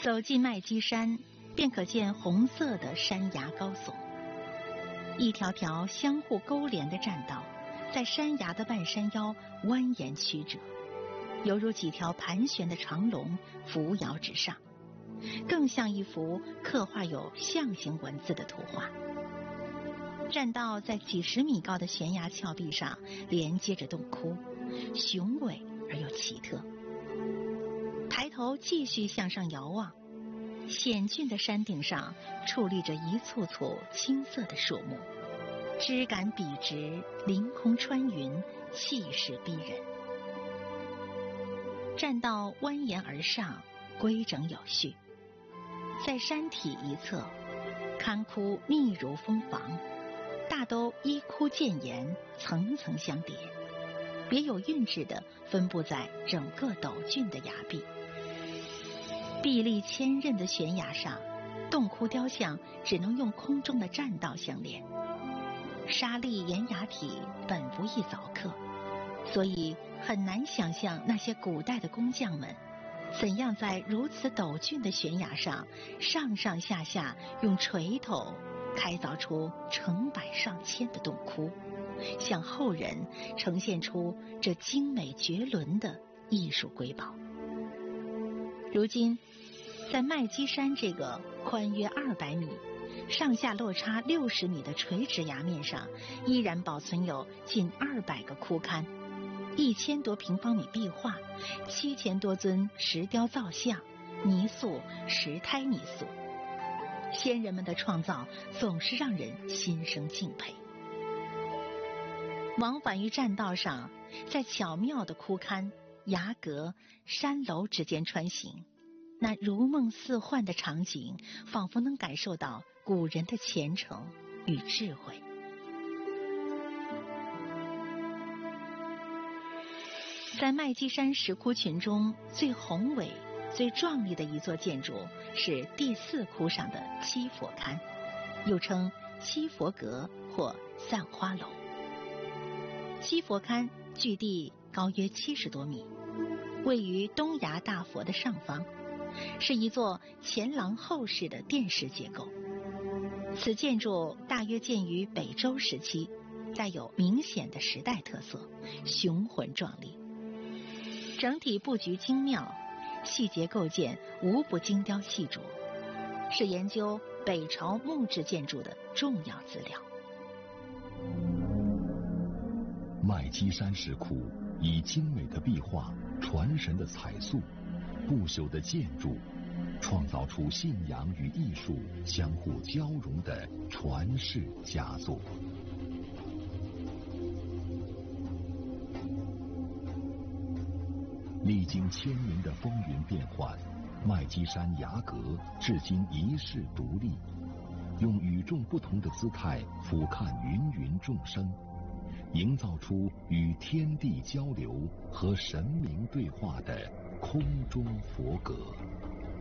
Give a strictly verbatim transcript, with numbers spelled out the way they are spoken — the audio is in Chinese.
走进麦积山，便可见红色的山崖高耸，一条条相互勾连的栈道，在山崖的半山腰蜿蜒曲折，犹如几条盘旋的长龙扶摇直上，更像一幅刻画有象形文字的图画。栈道在几十米高的悬崖峭壁上连接着洞窟，雄伟而又奇特。抬头继续向上遥望，险峻的山顶上矗立着一簇簇青色的树木，枝干笔直，凌空穿云，气势逼人。栈道蜿蜒而上，规整有序。在山体一侧，龛窟密如蜂房，大都依窟渐岩，层层相叠，别有韵致地分布在整个陡峻的崖壁。壁立千仞的悬崖上，洞窟雕像只能用空中的栈道相连。沙砾岩崖体本不易凿刻，所以很难想象那些古代的工匠们怎样在如此陡峻的悬崖上上上下下用锤头开凿出成百上千的洞窟，向后人呈现出这精美绝伦的艺术瑰宝。如今在麦积山这个宽约二百米、上下落差六十米的垂直崖面上，依然保存有近二百个窟龛，一千多平方米壁画，七千多尊石雕造像、泥塑、石胎泥塑。先人们的创造总是让人心生敬佩。往返于栈道上，在巧妙的窟龛、崖阁、山楼之间穿行，那如梦似幻的场景，仿佛能感受到古人的虔诚与智慧。在麦积山石窟群中，最宏伟、最壮丽的一座建筑是第四窟上的七佛龛，又称七佛阁或散花楼。七佛龛距地高约七十多米，位于东崖大佛的上方，是一座前廊后室的殿式结构。此建筑大约建于北周时期，带有明显的时代特色，雄浑壮丽。整体布局精妙，细节构件无不精雕细琢，是研究北朝木质建筑的重要资料。 麦积山石窟以精美的壁画、传神的彩塑、不朽的建筑，创造出信仰与艺术相互交融的传世佳作。历经千年的风云变幻，麦积山崖阁至今一世独立，用与众不同的姿态俯瞰芸芸众生，营造出与天地交流和神明对话的空中佛阁。